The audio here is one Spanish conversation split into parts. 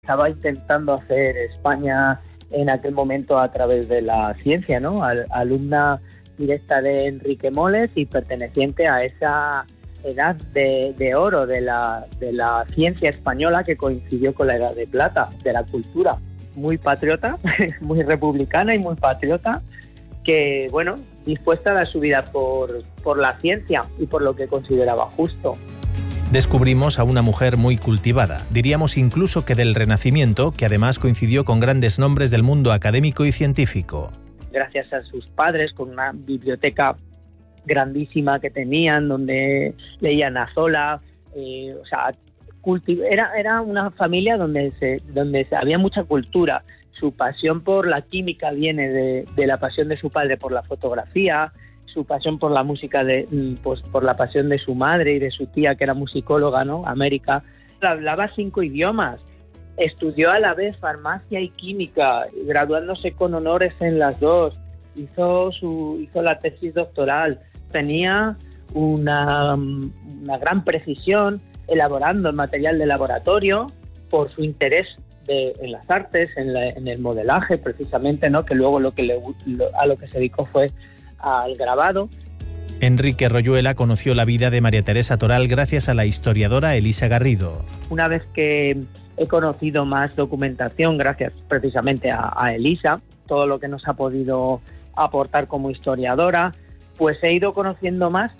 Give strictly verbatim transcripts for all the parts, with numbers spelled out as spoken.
estaba intentando hacer España en aquel momento a través de la ciencia, ¿no? Al, alumna directa de Enrique Moles y perteneciente a esa edad de, de oro de la, de la ciencia española que coincidió con la edad de plata de la cultura. Muy patriota, muy republicana y muy patriota, que, bueno, dispuesta a dar su vida por, por la ciencia y por lo que consideraba justo. Descubrimos a una mujer muy cultivada, diríamos incluso que del Renacimiento, que además coincidió con grandes nombres del mundo académico y científico. Gracias a sus padres, con una biblioteca grandísima que tenían, donde leían a Zola, eh, o sea, cultiv- era, era una familia donde, se, donde se, había mucha cultura. Su pasión por la química viene de, de la pasión de su padre por la fotografía, su pasión por la música, de, pues por la pasión de su madre y de su tía, que era musicóloga, ¿no? América. Hablaba cinco idiomas, estudió a la vez farmacia y química, graduándose con honores en las dos, hizo, su, hizo la tesis doctoral, tenía una, una gran precisión elaborando el material de laboratorio por su interés de, en las artes, en, la, en el modelaje precisamente, ¿no? Que luego lo que le, lo, a lo que se dedicó fue al grabado. Enrique Royuela conoció la vida de María Teresa Toral gracias a la historiadora Elisa Garrido. Una vez que he conocido más documentación, gracias precisamente a, a Elisa, todo lo que nos ha podido aportar como historiadora, pues he ido conociendo más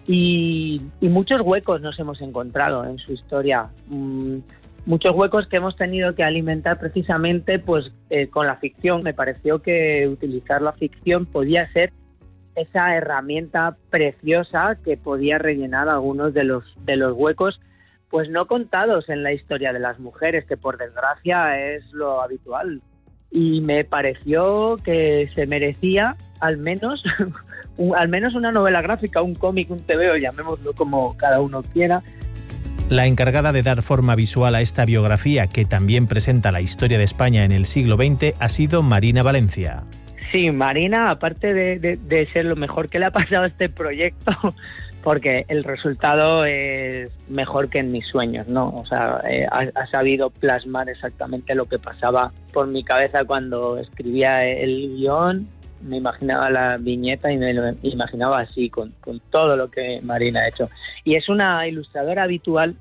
y, y muchos huecos nos hemos encontrado en su historia. Mm, muchos huecos que hemos tenido que alimentar precisamente pues eh, con la ficción. Me pareció que utilizar la ficción podía ser esa herramienta preciosa que podía rellenar algunos de los de los huecos pues no contados en la historia de las mujeres, que por desgracia es lo habitual. Y me pareció que se merecía al menos un, al menos una novela gráfica, un cómic, un tebeo, llamémoslo como cada uno quiera. La encargada de dar forma visual a esta biografía, que también presenta la historia de España en el siglo veinte, ha sido Marina Valencia. Sí, Marina, aparte de, de, de ser lo mejor que le ha pasado a este proyecto, porque el resultado es mejor que en mis sueños, ¿no? O sea, eh, ha, ha sabido plasmar exactamente lo que pasaba por mi cabeza cuando escribía el guión. Me imaginaba la viñeta y me lo imaginaba así, con, con todo lo que Marina ha hecho. Y es una ilustradora habitual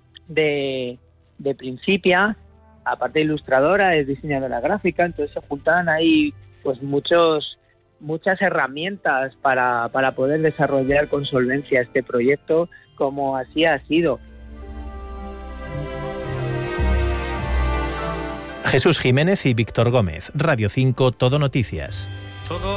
de, de Principia, aparte de ilustradora, es diseñadora gráfica, entonces se juntaban ahí pues muchos muchas herramientas para, para poder desarrollar con solvencia este proyecto, como así ha sido. Jesús Jiménez y Víctor Gómez, Radio cinco, Todo Noticias. Todo